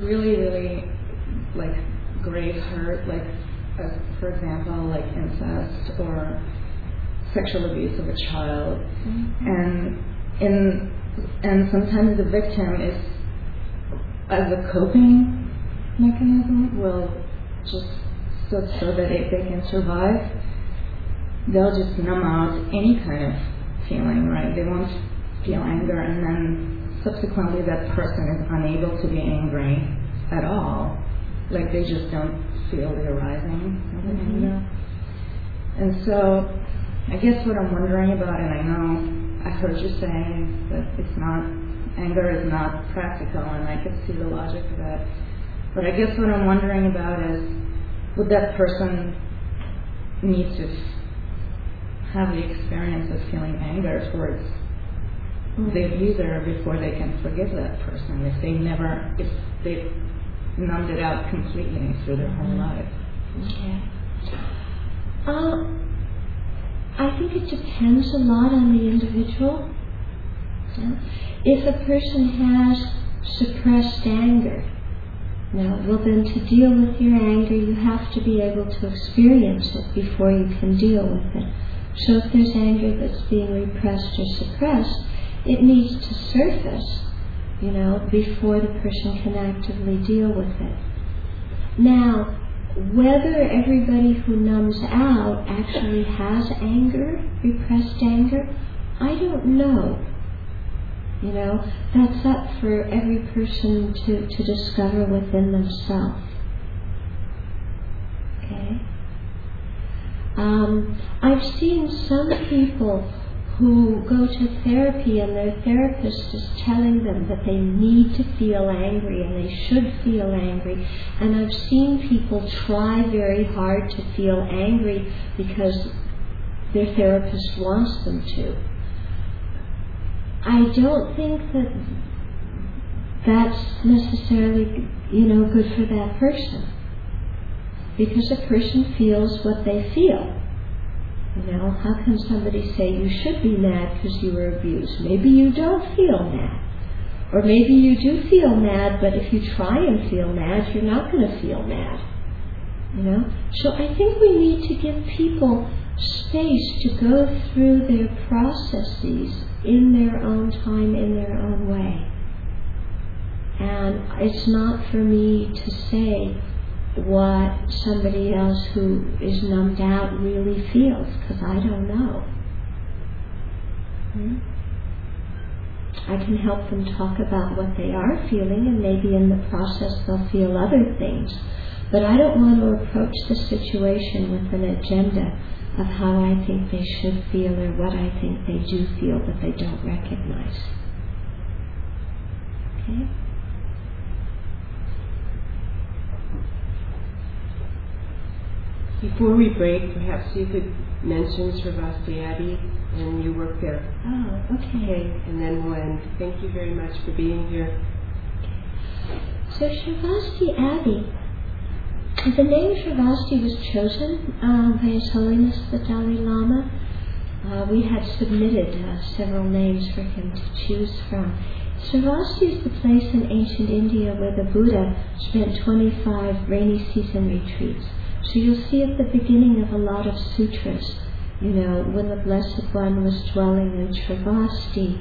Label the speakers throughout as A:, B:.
A: really, really like grave hurt, like for example, like incest or sexual abuse of a child, and sometimes the victim is, as a coping mechanism, will just so that they can survive, they'll just numb out any kind of feeling, right? They won't feel anger, and then subsequently that person is unable to be angry at all. Like they just don't feel the arising of anger. And so I guess what I'm wondering about, and I know I heard you saying that anger is not practical, and I could see the logic of that. But I guess what I'm wondering about is, would that person need to have the experience of feeling anger towards the abuser before they can forgive that person, if they've numbed it out completely through their whole life?
B: Okay. I think it depends a lot on the individual. Yeah. If a person has suppressed anger, well then to deal with your anger you have to be able to experience it before you can deal with it. So if there's anger that's being repressed or suppressed, it needs to surface, before the person can actively deal with it. Now, whether everybody who numbs out actually has anger, repressed anger, I don't know. That's up for every person to discover within themselves. Okay? I've seen some people who go to therapy and their therapist is telling them that they need to feel angry and they should feel angry. And I've seen people try very hard to feel angry because their therapist wants them to. I don't think that that's necessarily, good for that person. Because a person feels what they feel. How can somebody say you should be mad because you were abused? Maybe you don't feel mad. Or maybe you do feel mad, but if you try and feel mad, you're not going to feel mad. So I think we need to give people space to go through their processes in their own time, in their own way. And it's not for me to say what somebody else who is numbed out really feels, because I don't know. I can help them talk about what they are feeling, and maybe in the process they'll feel other things. But I don't want to approach the situation with an agenda of how I think they should feel or what I think they do feel that they don't recognize. Okay?
C: Before we break, perhaps you could mention Shravasti Abbey and your work there.
B: Oh, okay.
C: And then we'll end. Thank you very much for being here.
B: So Shravasti Abbey, the name Shravasti was chosen by His Holiness the Dalai Lama. We had submitted several names for him to choose from. Shravasti is the place in ancient India where the Buddha spent 25 rainy season retreats. So you'll see at the beginning of a lot of sutras, when the Blessed One was dwelling in Shravasti,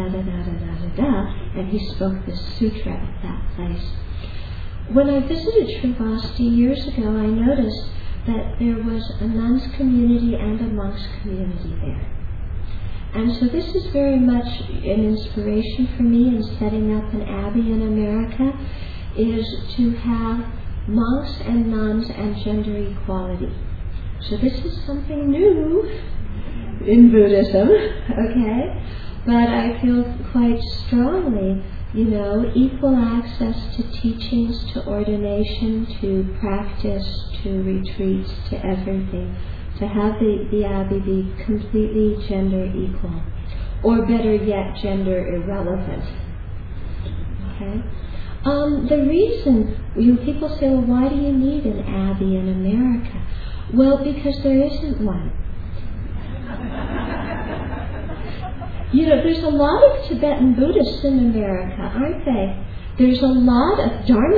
B: and he spoke this sutra at that place. When I visited Shravasti years ago, I noticed that there was a nuns community and a monks community there. And so this is very much an inspiration for me in setting up an abbey in America, is to have monks and nuns and gender equality. So this is something new in Buddhism, okay? But I feel quite strongly, equal access to teachings, to ordination, to practice, to retreats, to everything. To have the Abbey be completely gender equal, or better yet, gender irrelevant. Okay? The reason, people say, well, why do you need an Abbey in America? Well, because there isn't one. There's a lot of Tibetan Buddhists in America, aren't they? There's a lot of Dharma